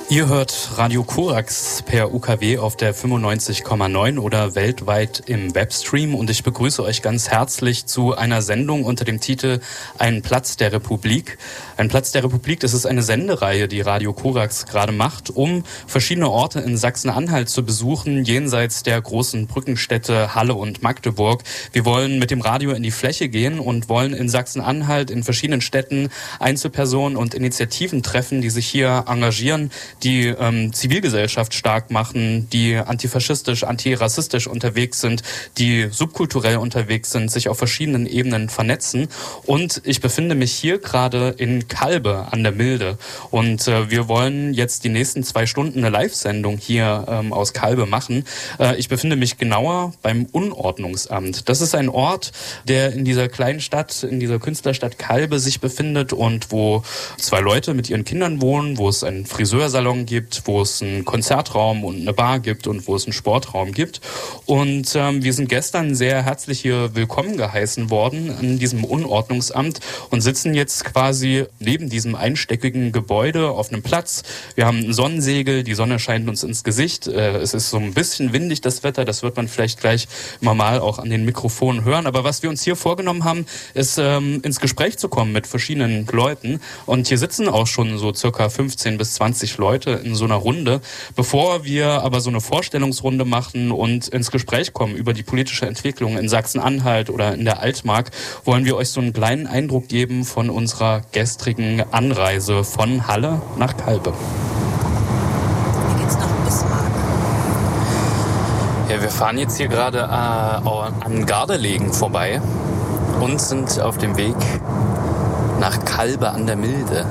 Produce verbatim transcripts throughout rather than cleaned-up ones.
Ihr hört Radio Korax per U K W auf der fünfundneunzig Komma neun oder weltweit im Webstream und ich begrüße euch ganz herzlich zu einer Sendung unter dem Titel Ein Platz der Republik. Ein Platz der Republik, das ist eine Sendereihe, die Radio Korax gerade macht, um verschiedene Orte in Sachsen-Anhalt zu besuchen, jenseits der großen Brückenstädte Halle und Magdeburg. Wir wollen mit dem Radio in die Fläche gehen und wollen in Sachsen-Anhalt in verschiedenen Städten Einzelpersonen und Initiativen treffen, die sich hier engagieren, die ähm, Zivilgesellschaft stark machen, die antifaschistisch, antirassistisch unterwegs sind, die subkulturell unterwegs sind, sich auf verschiedenen Ebenen vernetzen. Und ich befinde mich hier gerade in Kalbe an der Milde. Und äh, wir wollen jetzt die nächsten zwei Stunden eine Live-Sendung hier ähm, aus Kalbe machen. Äh, ich befinde mich genauer beim Unordnungsamt. Das ist ein Ort, der in dieser kleinen Stadt, in dieser Künstlerstadt Kalbe sich befindet und wo zwei Leute mit ihren Kindern wohnen, wo es einen Friseursalon gibt, wo es einen Konzertraum und eine Bar gibt und wo es einen Sportraum gibt. Und ähm, wir sind gestern sehr herzlich hier willkommen geheißen worden an diesem Unordnungsamt und sitzen jetzt quasi neben diesem einstöckigen Gebäude auf einem Platz. Wir haben ein Sonnensegel, die Sonne scheint uns ins Gesicht. Äh, es ist so ein bisschen windig, das Wetter, das wird man vielleicht gleich immer mal auch an den Mikrofonen hören. Aber was wir uns hier vorgenommen haben, ist ähm, ins Gespräch zu kommen mit verschiedenen Leuten. Und hier sitzen auch schon so circa fünfzehn bis zwanzig Leute in so einer Runde. Bevor wir aber so eine Vorstellungsrunde machen und ins Gespräch kommen über die politische Entwicklung in Sachsen-Anhalt oder in der Altmark, wollen wir euch so einen kleinen Eindruck geben von unserer gestrigen Anreise von Halle nach Kalbe. Hier geht's nach Bismarck. Ja, wir fahren jetzt hier gerade äh, an Gardelegen vorbei und sind auf dem Weg nach Kalbe an der Milde.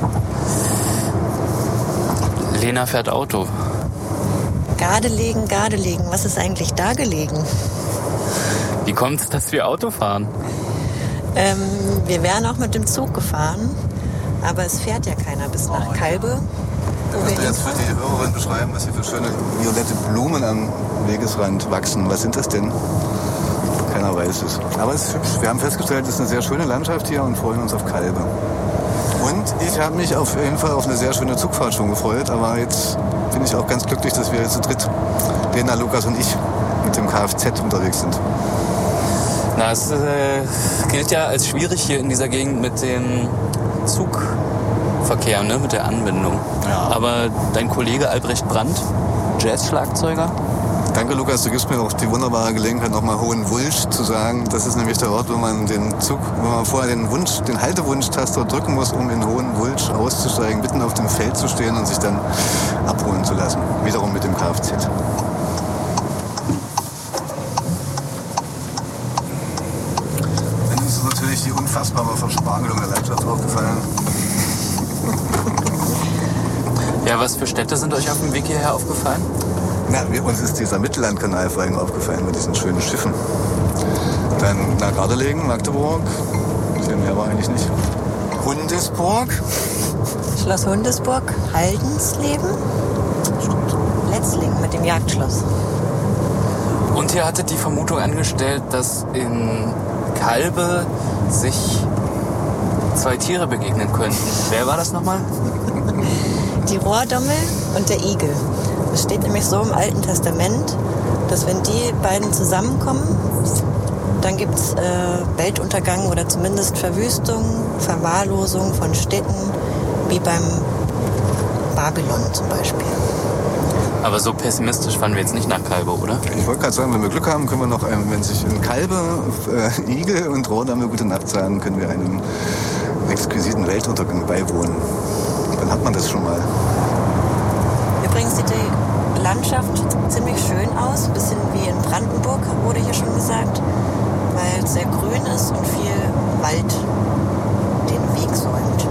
Lena fährt Auto. Gardelegen, Gardelegen. Was ist eigentlich da gelegen? Wie kommt es, dass wir Auto fahren? Ähm, wir wären auch mit dem Zug gefahren, aber es fährt ja keiner bis nach Kalbe. Kannst du jetzt für die Hörerin beschreiben, was hier für schöne violette Blumen am Wegesrand wachsen? Was sind das denn? Keiner weiß es. Aber es ist hübsch. Wir haben festgestellt, es ist eine sehr schöne Landschaft hier und freuen uns auf Kalbe. Und ich habe mich auf jeden Fall auf eine sehr schöne Zugfahrt schon gefreut, aber jetzt bin ich auch ganz glücklich, dass wir jetzt zu dritt, Lena, Lukas und ich, mit dem Kfz unterwegs sind. Na, es äh, gilt ja als schwierig hier in dieser Gegend mit dem Zugverkehr, ne, mit der Anbindung. Ja. Aber dein Kollege Albrecht Brandt, Jazz-Schlagzeuger? Danke, Lukas, du gibst mir auch die wunderbare Gelegenheit, nochmal Hohenwulsch zu sagen. Das ist nämlich der Ort, wo man den Zug, wo man vorher den Wunsch, den Haltewunsch-Taster drücken muss, um in Hohenwulsch auszusteigen, mitten auf dem Feld zu stehen und sich dann abholen zu lassen. Wiederum mit dem Kfz. Dann ist natürlich die unfassbare Verspargelung der Landschaft aufgefallen. Ja, was für Städte sind euch auf dem Weg hierher aufgefallen? Na, wir, uns ist dieser Mittellandkanal vor allem aufgefallen mit diesen schönen Schiffen. Dann nach Gardelegen, Magdeburg, viel mehr war eigentlich nicht. Hundesburg. Schloss Hundesburg, Haldensleben. Stimmt. Letzlingen mit dem Jagdschloss. Und ihr hattet die Vermutung angestellt, dass in Kalbe sich zwei Tiere begegnen könnten. Wer war das nochmal? Die Rohrdommel und der Igel. Es steht nämlich so im Alten Testament, dass wenn die beiden zusammenkommen, dann gibt es äh, Weltuntergang oder zumindest Verwüstung, Verwahrlosung von Städten, wie beim Babylon zum Beispiel. Aber so pessimistisch fahren wir jetzt nicht nach Kalbe, oder? Ich wollte gerade sagen, wenn wir Glück haben, können wir noch, einen, wenn sich in Kalbe äh, Igel und Rohrdommel gute Nacht sagen, können wir einem exquisiten Weltuntergang beiwohnen. Dann hat man das schon mal. Übrigens sieht die Landschaft ziemlich schön aus, ein bisschen wie in Brandenburg, wurde hier schon gesagt, weil es sehr grün ist und viel Wald den Weg säumt.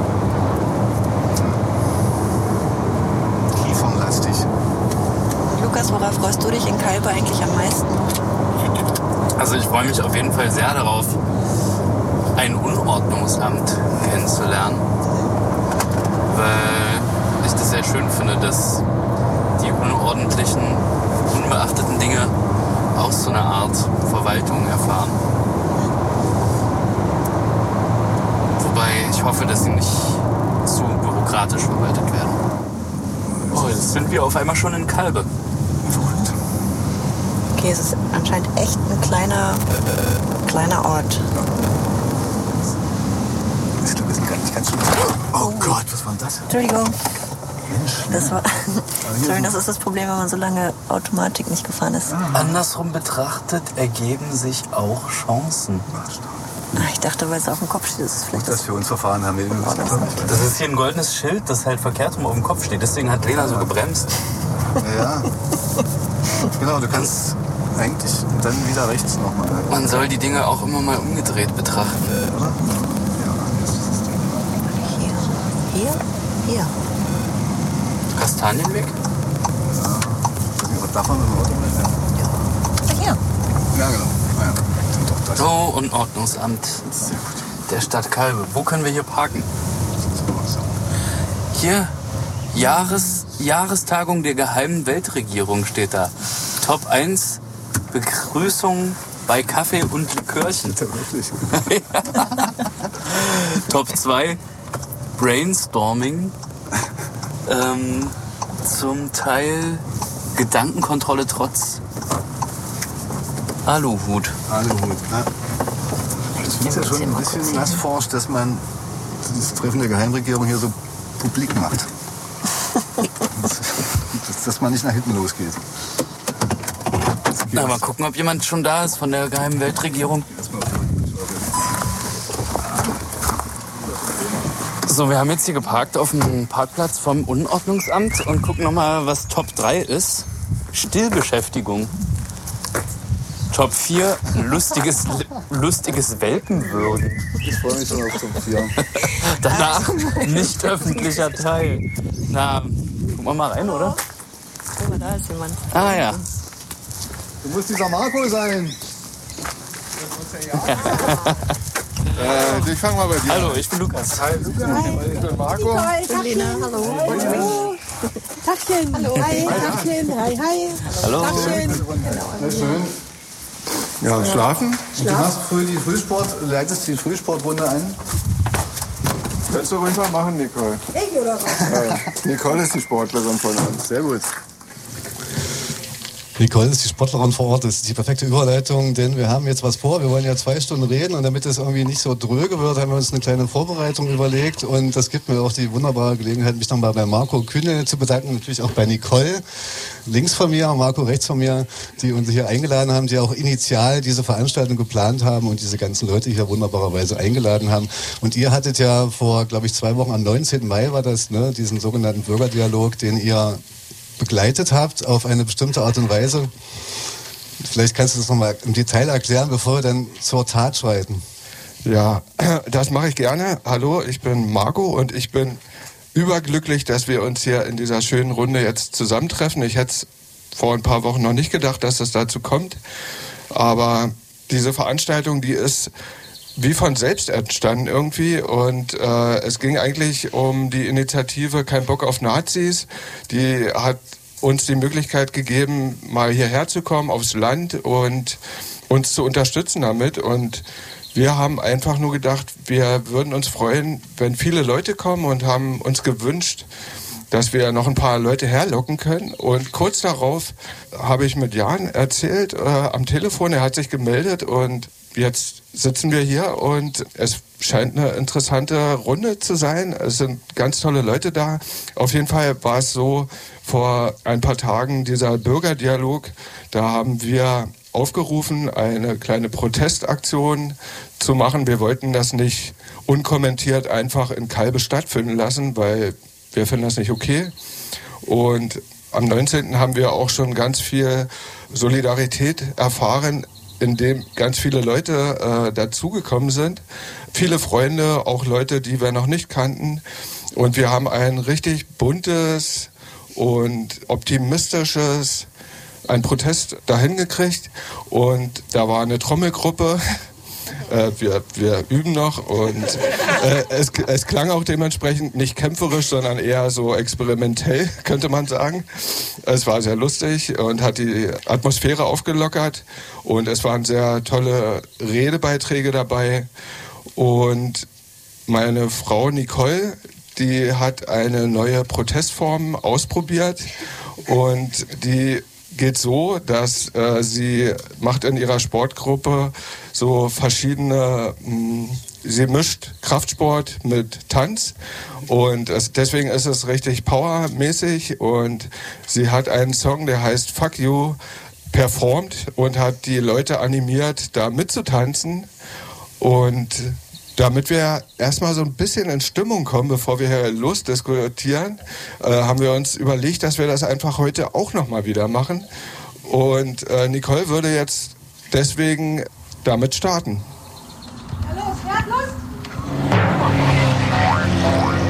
Kiefernlastig. Lukas, worauf freust du dich in Kalbe eigentlich am meisten? Also ich freue mich auf jeden Fall sehr darauf, ein Unordnungsamt kennenzulernen, weil ich das sehr schön finde, dass die unordentlichen, unbeachteten Dinge auch so eine Art Verwaltung erfahren. Wobei ich hoffe, dass sie nicht zu bürokratisch verwaltet werden. Oh, jetzt sind wir auf einmal schon in Kalbe. Verrückt. Okay, es ist anscheinend echt ein kleiner, äh, kleiner Ort. Ich glaube, wir sind gar nicht ganz schön. Oh Gott, was war denn das? Entschuldigung. Mensch. Das war. Sorry, das ist das Problem, wenn man so lange Automatik nicht gefahren ist. Andersrum betrachtet ergeben sich auch Chancen. Ah, ich dachte, weil es auf dem Kopf steht, ist es vielleicht Dass wir uns verfahren haben. Wir Das ist hier ein goldenes Schild, das halt verkehrt rum auf dem Kopf steht. Deswegen hat Lena so gebremst. Ja, ja. Genau, du kannst eigentlich dann wieder rechts nochmal. Man soll die Dinge auch immer mal umgedreht betrachten. Oder? Ja, das ist das Ding. Hier, hier, hier. Kastanienweg? Was darf man mit dem Auto mitnehmen? Ach, hier. Ja, genau. Ah, ja. Doch, das. So, und Ordnungsamt Sehr gut. der Stadt Kalbe. Wo können wir hier parken? So. Hier, Jahres, Jahrestagung der geheimen Weltregierung steht da. Top eins, Begrüßung bei Kaffee und Likörchen. Ja, wirklich. Top zwei, Brainstorming. Ähm, zum Teil Gedankenkontrolle trotz Aluhut. Aluhut, ja. Ich finde es ja schon ein bisschen nassforscht, dass man das Treffen der Geheimregierung hier so publik macht. dass, dass man nicht nach hinten losgeht. Na, mal gucken, ob jemand schon da ist von der geheimen Weltregierung. So, wir haben jetzt hier geparkt auf dem Parkplatz vom Unordnungsamt und gucken nochmal, was Top drei ist. Stillbeschäftigung. Top vier, lustiges, lustiges Welpenwürgen. Ich freue mich schon auf Top vier. Danach nicht öffentlicher Teil. Na, gucken wir mal rein, oder? Guck mal, da ist jemand. Ah ja. Du musst dieser Marco sein. äh, ich fange mal bei dir Hallo, an. ich bin Lukas. Hi, Lukas. Ich bin Marco. Ich bin Lena, hallo. Hallo. Tachchen. Hallo. Hi, Tachchen. Hi, hi. Hallo. Tachchen. Sehr schön. Ja, schlafen. Und du machst früh die Frühsport, leitest die Frühsportrunde ein. Kannst du ruhig mal machen, Nicole. Ich oder was? Ja, Nicole ist die Sportlerin von uns. Sehr gut. Nicole ist die Sportlerin vor Ort. Das ist die perfekte Überleitung, denn wir haben jetzt was vor. Wir wollen ja zwei Stunden reden und damit es irgendwie nicht so dröge wird, haben wir uns eine kleine Vorbereitung überlegt und das gibt mir auch die wunderbare Gelegenheit, mich nochmal bei Marco Kühne zu bedanken, natürlich auch bei Nicole, links von mir, Marco rechts von mir, die uns hier eingeladen haben, die auch initial diese Veranstaltung geplant haben und diese ganzen Leute hier wunderbarerweise eingeladen haben. Und ihr hattet ja vor, glaube ich, zwei Wochen, am neunzehnten Mai war das, ne, diesen sogenannten Bürgerdialog, den ihr begleitet habt auf eine bestimmte Art und Weise. Vielleicht kannst du das nochmal im Detail erklären, bevor wir dann zur Tat schreiten. Ja, das mache ich gerne. Hallo, ich bin Marco und ich bin überglücklich, dass wir uns hier in dieser schönen Runde jetzt zusammentreffen. Ich hätte es vor ein paar Wochen noch nicht gedacht, dass es dazu kommt. Aber diese Veranstaltung, die ist wie von selbst entstanden irgendwie und äh, es ging eigentlich um die Initiative Kein Bock auf Nazis. Die hat uns die Möglichkeit gegeben, mal hierher zu kommen aufs Land und uns zu unterstützen damit und wir haben einfach nur gedacht, wir würden uns freuen, wenn viele Leute kommen und haben uns gewünscht, dass wir noch ein paar Leute herlocken können. Und kurz darauf habe ich mit Jan erzählt äh, am Telefon, er hat sich gemeldet und jetzt sitzen wir hier und es scheint eine interessante Runde zu sein. Es sind ganz tolle Leute da. Auf jeden Fall war es so, vor ein paar Tagen dieser Bürgerdialog, da haben wir aufgerufen, eine kleine Protestaktion zu machen. Wir wollten das nicht unkommentiert einfach in Kalbe stattfinden lassen, weil wir finden das nicht okay. Und am neunzehnten haben wir auch schon ganz viel Solidarität erfahren, in dem ganz viele Leute äh, dazugekommen sind. Viele Freunde, auch Leute, die wir noch nicht kannten. Und wir haben ein richtig buntes und optimistisches, ein Protest dahin gekriegt. Und da war eine Trommelgruppe. Äh, wir, wir üben noch und äh, es, es klang auch dementsprechend nicht kämpferisch, sondern eher so experimentell, könnte man sagen. Es war sehr lustig und hat die Atmosphäre aufgelockert und es waren sehr tolle Redebeiträge dabei und meine Frau Nicole, die hat eine neue Protestform ausprobiert und die geht so, dass äh, sie macht in ihrer Sportgruppe so verschiedene, mh, sie mischt Kraftsport mit Tanz und es, deswegen ist es richtig powermäßig und sie hat einen Song, der heißt Fuck You, performt und hat die Leute animiert, da mitzutanzen und damit wir erstmal so ein bisschen in Stimmung kommen, bevor wir hier losdiskutieren, äh, haben wir uns überlegt, dass wir das einfach heute auch nochmal wieder machen. Und äh, Nicole würde jetzt deswegen damit starten.